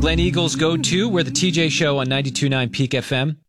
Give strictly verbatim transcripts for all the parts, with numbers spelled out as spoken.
Glen Eagles Go To. We're the T J Show on ninety-two point nine Peak F M.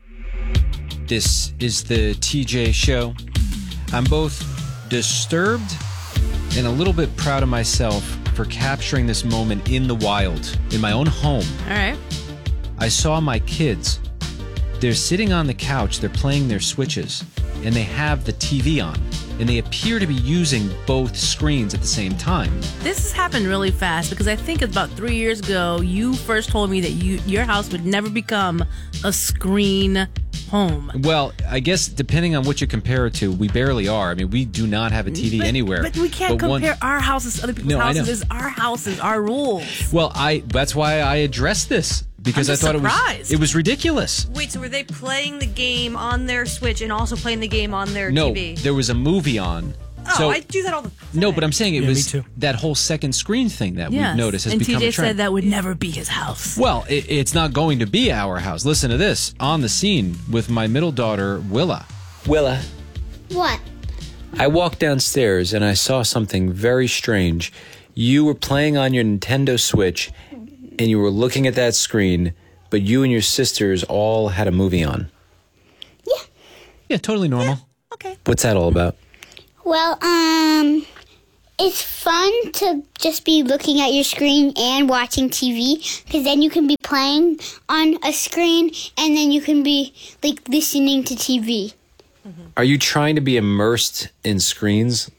This is the T J Show. I'm both disturbed and a little bit proud of myself for capturing this moment in the wild, in my own home. All right. I saw my kids. They're sitting on the couch, they're playing their Switches, and they have the T V on. And they appear to be using both screens at the same time. This has happened really fast because I think about three years ago, you first told me that you your house would never become a screen home. Well, I guess depending on what you compare it to, we barely are. I mean, we do not have a T V but, anywhere. But we can't but compare one, our houses to other people's no, houses. It's our houses, our rules. Well, I that's why I addressed this. Because I thought surprised. it was it was ridiculous. Wait, so were they playing the game on their Switch and also playing the game on their no, T V? No, there was a movie on. Oh, so, I do that all the time. No, but I'm saying it yeah, was me too. that whole second screen thing that Yes. we've noticed has and become T J a trend. said that would never be his house. Well, it, it's not going to be our house. Listen to this. On the scene with my middle daughter, Willa. Willa. What? I walked downstairs and I saw something very strange. You were playing on your Nintendo Switch and you were looking at that screen, but you and your sisters all had a movie on. Yeah. Yeah, totally normal. Yeah, okay. What's that all about? Well, um, it's fun to just be looking at your screen and watching T V, because then you can be playing on a screen and then you can be, like, listening to T V. Mm-hmm. Are you trying to be immersed in screens?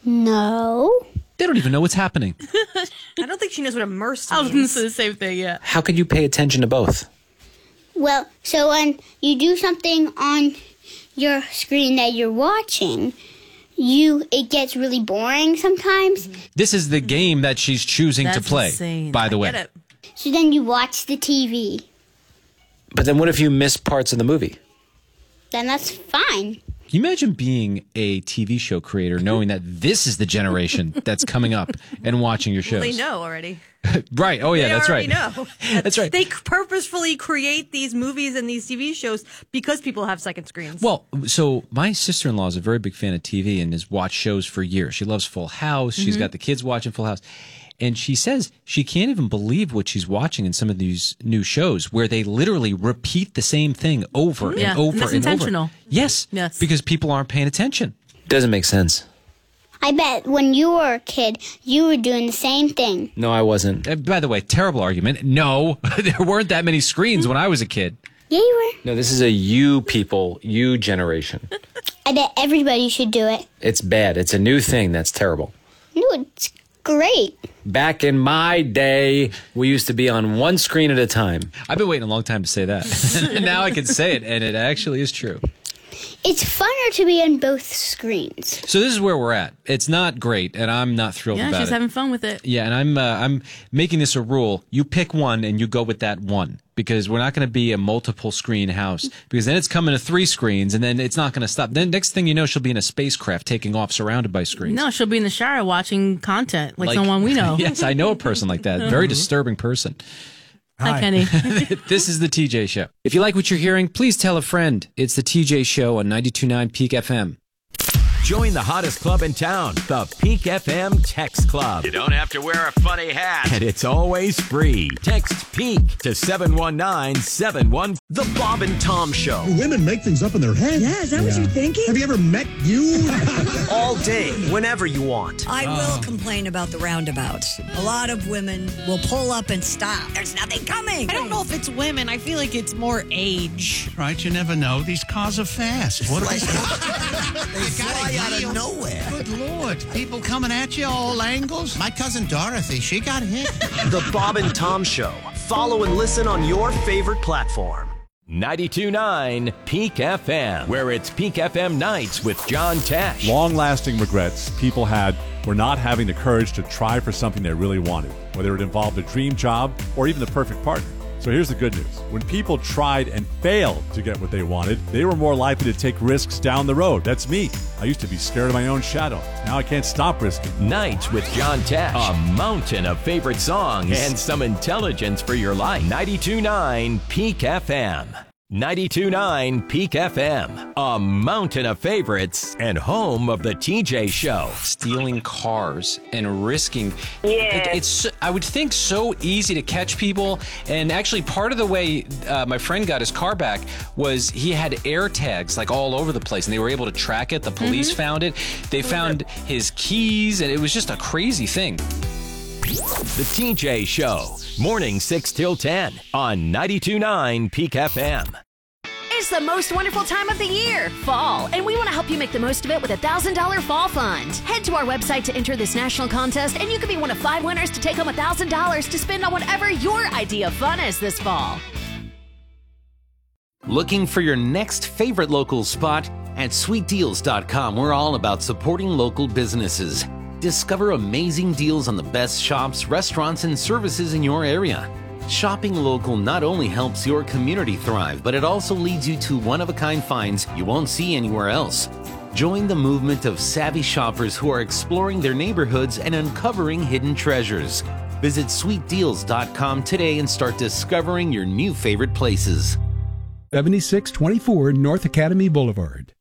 No. They don't even know what's happening. I don't think she knows what immersed I was going to means. say the same thing, yeah. How could you pay attention to both? Well, so when you do something on your screen that you're watching, you it gets really boring sometimes. This is the game that she's choosing That's to play, insane. by the I way. get it. So then you watch the T V. But then what if you miss parts of the movie? Then that's fine. Can you imagine being a T V show creator knowing that this is the generation that's coming up and watching your shows? They know already. Right. Oh, yeah, they that's right. already know. That's right. They purposefully create these movies and these T V shows because people have second screens. Well, so my sister-in-law is a very big fan of T V and has watched shows for years. She loves Full House. She's got the kids watching Full House. And she says she can't even believe what she's watching in some of these new shows where they literally repeat the same thing over Yeah, and over and that's and intentional. over. Yes. Yes. Because people aren't paying attention. Doesn't make sense. I bet when you were a kid, you were doing the same thing. No, I wasn't. Uh, by the way, terrible argument. No, there weren't that many screens when I was a kid. Yeah, you were. No, this is a you people, you generation. I bet everybody should do it. It's bad. It's a new thing. That's terrible. No, it's great. Back in my day, we used to be on one screen at a time. I've been waiting a long time to say that. Now I can say it, and it actually is true. It's funner to be on both screens. So this is where we're at. It's not great, and I'm not thrilled Yeah, about she's it. having fun with it. Yeah, and I'm uh, I'm making this a rule. You pick one, and you go with that one. Because we're not going to be a multiple screen house. Because then it's coming to three screens, and then it's not going to stop. Then next thing you know, she'll be in a spacecraft taking off surrounded by screens. No, she'll be in the shower watching content like, someone we know. Yes, I know a person like that. Very disturbing person. Hi, Kenny. This is the T J Show. If you like what you're hearing, please tell a friend. It's the T J Show on ninety-two point nine Peak F M. Join the hottest club in town, the Peak F M Text Club. You don't have to wear a funny hat, and it's always free. Text PEAK to seven one nine seven one. The Bob and Tom Show. Women make things up in their head. Yeah, is that what you're thinking? Have you ever met you? All day, whenever you want. I will complain about the roundabouts. A lot of women will pull up and stop. There's nothing coming. I don't know if it's women. I feel like it's more age. Right, you never know. These cars are fast. What They You fly gotta out heal. of nowhere. Good Lord. People coming at you all angles. My cousin Dorothy, she got hit. The Bob and Tom Show. Follow and listen on your favorite platform. ninety-two point nine Peak F M, where it's Peak F M Nights with John Tesh. Long-lasting regrets people had were not having the courage to try for something they really wanted, whether it involved a dream job or even the perfect partner. So here's the good news. When people tried and failed to get what they wanted, they were more likely to take risks down the road. That's me. I used to be scared of my own shadow. Now I can't stop risking. Nights with John Tesh. A mountain of favorite songs and some intelligence for your life. ninety-two point nine Peak F M. ninety-two point nine Peak F M, a mountain of favorites and home of the T J Show. Stealing cars and risking. Yeah. It, it's, I would think, so easy to catch people. And actually, part of the way uh, my friend got his car back was he had air tags like all over the place, and they were able to track it. The police mm-hmm. found it. They found his keys, and it was just a crazy thing. The T J Show, morning six till ten on ninety-two point nine Peak F M. It's the most wonderful time of the year, fall, and we want to help you make the most of it with a one thousand dollars fall fund. Head to our website to enter this national contest, and you could be one of five winners to take home one thousand dollars to spend on whatever your idea of fun is this fall. Looking for your next favorite local spot? At sweet deals dot com, we're all about supporting local businesses. Discover amazing deals on the best shops, restaurants, and services in your area. Shopping local not only helps your community thrive, but it also leads you to one-of-a-kind finds you won't see anywhere else. Join the movement of savvy shoppers who are exploring their neighborhoods and uncovering hidden treasures. Visit sweet deals dot com today and start discovering your new favorite places. seventy-six twenty-four North Academy Boulevard.